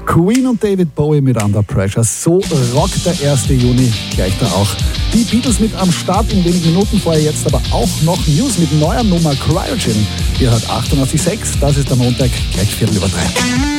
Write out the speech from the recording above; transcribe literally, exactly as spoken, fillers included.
Queen und David Bowie mit Under Pressure. So rockt der erste Juni gleich da auch. Die Beatles mit am Start in wenigen Minuten, vorher jetzt aber auch noch News mit neuer Nummer Cryogen. Ihr hört achtundachtzig Komma sechs, das ist der Montag, gleich Viertel über drei.